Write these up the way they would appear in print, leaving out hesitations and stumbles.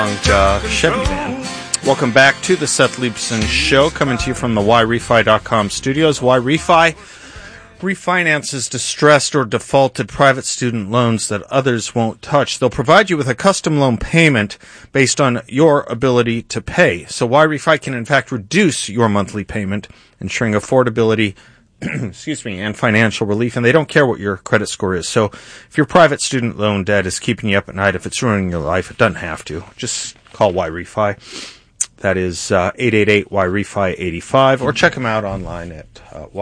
Chevy van. Welcome back to the Seth Leibson Show, coming to you from the YRefi.com studios. YRefi refinances distressed or defaulted private student loans that others won't touch. They'll provide you with a custom loan payment based on your ability to pay. So YRefi can in fact reduce your monthly payment, ensuring affordability and financial relief, and they don't care what your credit score is. So if your private student loan debt is keeping you up at night, if it's ruining your life, it doesn't have to. Just call YRefi. That is 888-YRefi-85, or check them out online at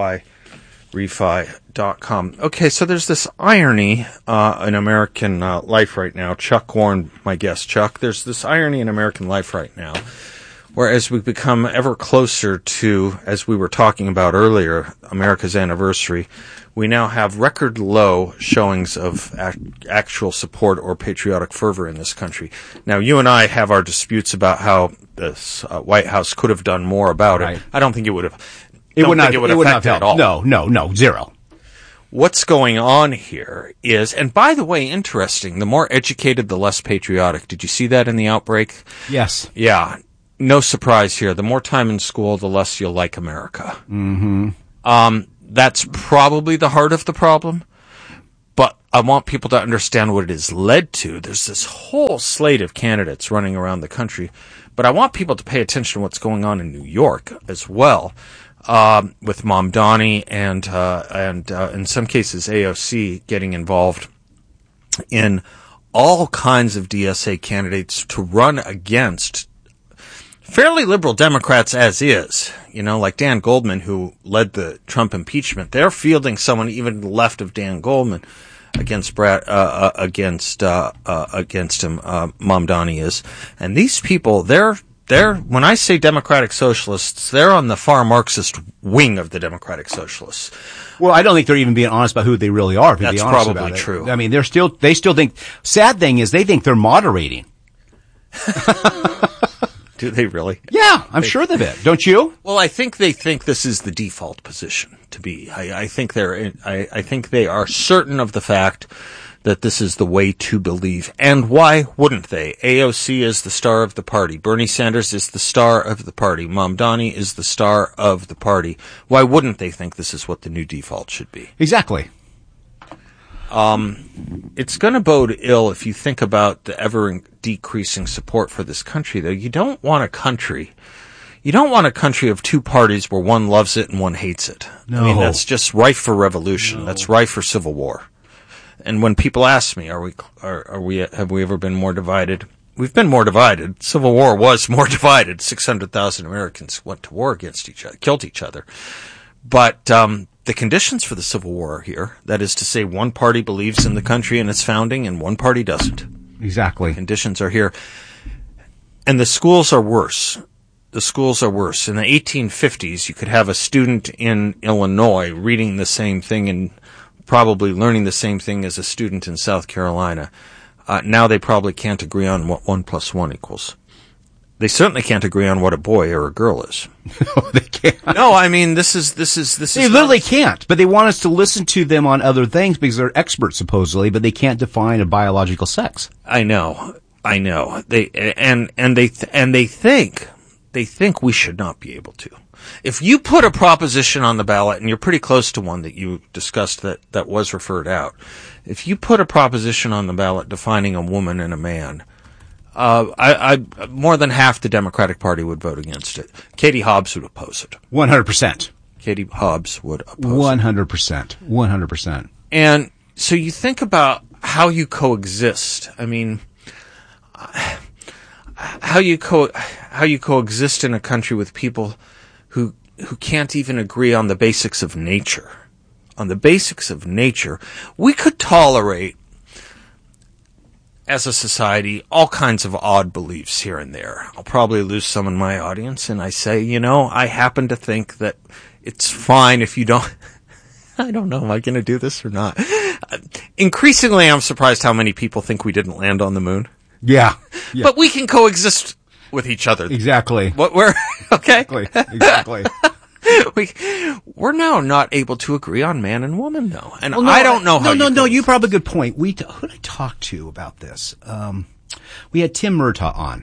YRefi.com. Okay, so there's this irony in American life right now. Chuck Warren, my guest, Chuck. There's this irony in American life right now, whereas we become ever closer to, as we were talking about earlier, America's anniversary, we now have record low showings of actual support or patriotic fervor in this country. Now, you and I have our disputes about how this White House could have done more about it. I don't think it would have. It would not affect it at all. No, zero. What's going on here is, and by the way, interesting, the more educated, the less patriotic. Did you see that in the outbreak? Yes. Yeah. No surprise here. The more time in school, the less you'll like America. Mm-hmm. That's probably the heart of the problem. But I want people to understand what it has led to. There's this whole slate of candidates running around the country. But I want people to pay attention to what's going on in New York as well, with Mamdani and in some cases AOC getting involved in all kinds of DSA candidates to run against fairly liberal Democrats as is, like Dan Goldman, who led the Trump impeachment. They're fielding someone even left of Dan Goldman against him. Mamdani is, and these people, they're when I say Democratic Socialists, they're on the far Marxist wing of the Democratic Socialists. Well, I don't think they're even being honest about who they really are. That's probably true. I mean, they still think. Sad thing is, they think they're moderating. Do they really? Yeah, I'm sure of it. Don't you? Well, I think they think this is the default position to be. I think they are certain of the fact that this is the way to believe. And why wouldn't they? AOC is the star of the party. Bernie Sanders is the star of the party. Mamdani is the star of the party. Why wouldn't they think this is what the new default should be? Exactly. It's going to bode ill if you think about the ever decreasing support for this country, though. You don't want a country of two parties where one loves it and one hates it. No. I mean, that's just rife for revolution. No. That's rife for civil war. And when people ask me, have we ever been more divided? We've been more divided. Civil War was more divided. 600,000 Americans went to war against each other, killed each other. But, the conditions for the Civil War are here. That is to say, one party believes in the country and its founding, and one party doesn't. Exactly. The conditions are here. And the schools are worse. The schools are worse. In the 1850s, you could have a student in Illinois reading the same thing and probably learning the same thing as a student in South Carolina. Now they probably can't agree on what 1 + 1 equals. They certainly can't agree on what a boy or a girl is. No, they can't. No, I mean, this is. They literally can't, but they want us to listen to them on other things because they're experts supposedly, but they can't define a biological sex. I know. They think we should not be able to. If you put a proposition on the ballot, and you're pretty close to one that you discussed that was referred out, if you put a proposition on the ballot defining a woman and a man, I more than half the Democratic Party would vote against it. Katie Hobbs would oppose it. 100%. Katie Hobbs would oppose 100%. 100%. And so you think about how you coexist. I mean, how you coexist in a country with people who can't even agree on the basics of nature. On the basics of nature, we could tolerate, as a society, all kinds of odd beliefs here and there. I'll probably lose some in my audience, and I say, I happen to think that it's fine if you don't... I don't know, am I going to do this or not? Increasingly, I'm surprised how many people think we didn't land on the moon. Yeah. But we can coexist with each other. Exactly. We're okay? Exactly. We're now not able to agree on man and woman, though. And I don't know how No, you brought up a good point. Who did I talk to about this? We had Tim Murtaugh on.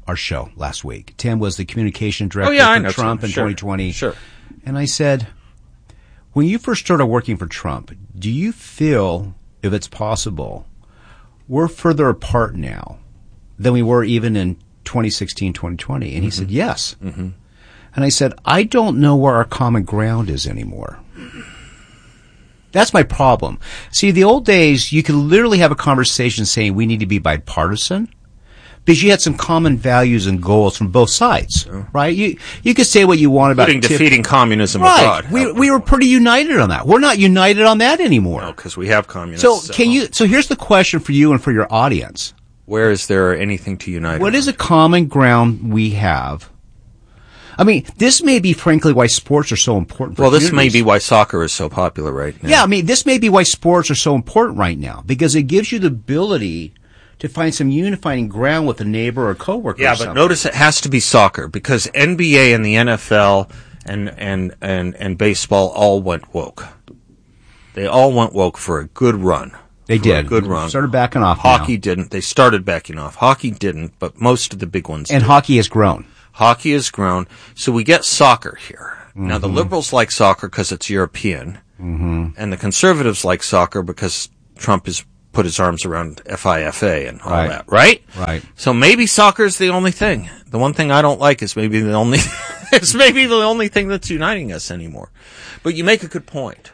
our show last week. Tim was the communication director I know for Trump Tim. in Sure. 2020. Sure. And I said, when you first started working for Trump, do you feel, if it's possible, we're further apart now than we were even in 2016, 2020? And he said, yes. Mm-hmm. And I said, I don't know where our common ground is anymore. That's my problem. See, the old days, you could literally have a conversation saying we need to be bipartisan because you had some common values and goals from both sides, right? You could say what you want about Including defeating communism right. abroad. We were pretty united on that. We're not united on that anymore. No, because we have communists. So here's the question for you and for your audience. Where is there anything to unite? What is a common ground we have? I mean, this may be, frankly, why sports are so important for this may communities. be why soccer is so popular right now. Yeah, I mean, this may be why sports are so important right now, because it gives you the ability to find some unifying ground with a neighbor or coworker. Yeah, or but something. notice it has to be soccer because NBA and the NFL and baseball all went woke. They all went woke for a good run. They did. A good run. Started backing off. Hockey now. didn't. They started backing off. Hockey didn't, but most of the big ones And did. hockey has grown. Hockey has grown, so we get soccer here. Now, the liberals like soccer because it's European, and the conservatives like soccer because Trump has put his arms around FIFA and all Right. that, right? Right. So maybe soccer's the only thing. The one thing I don't like is maybe the only it's maybe the only thing that's uniting us anymore. But you make a good point.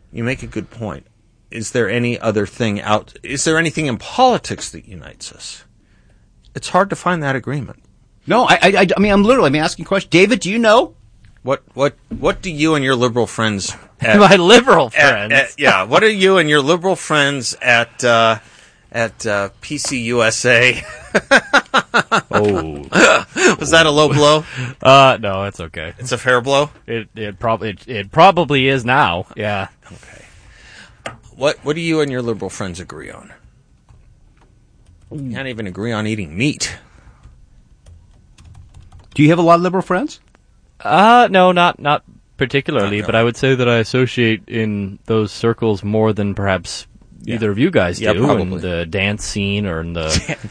Is there any other thing is there anything in politics that unites us? It's hard to find that agreement. No, I mean, I'm asking questions. David, do you know? What do you and your liberal friends My liberal friends. what are you and your liberal friends at PC USA? Oh, Was that a low blow? no, it's okay. It's a fair blow. It probably is now. Yeah. Okay. What do you and your liberal friends agree on? You can't even agree on eating meat. Do you have a lot of liberal friends? No, not particularly, No. but I would say that I associate in those circles more than perhaps either of you guys do. Yeah, probably. In the dance scene or in the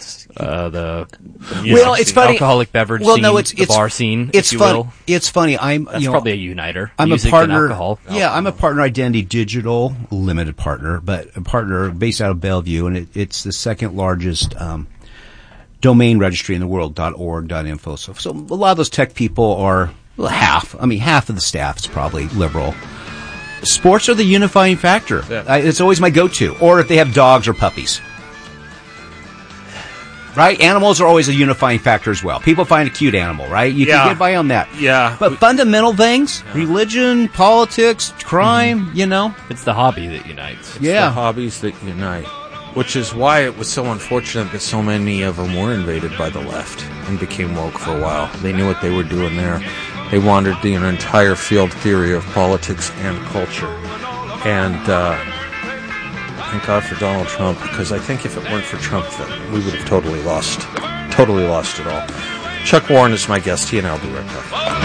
Well, it's funny. alcoholic beverage Well, scene, no, the bar scene, It's if you funny. will. It's funny. That's probably a uniter. I'm music a partner. and alcohol. Yeah, I'm a partner Identity Digital Limited partner, but a partner based out of Bellevue, and it's the second largest domain registry in the world. .org.info. So a lot of those tech people are half. I mean, half of the staff is probably liberal. Sports are the unifying factor. Yeah. It's always my go-to. Or if they have dogs or puppies. Right? Animals are always a unifying factor as well. People find a cute animal, right? You Yeah. can get by on that. Yeah. But fundamental things, religion, politics, crime, It's the hobby that unites. Yeah. The hobbies that unite. Which is why it was so unfortunate that so many of them were invaded by the left and became woke for a while. They knew what they were doing there. They wandered an entire field theory of politics and culture. And thank God for Donald Trump, because I think if it weren't for Trump, we would have totally lost it all. Chuck Warren is my guest. He and I will be right back.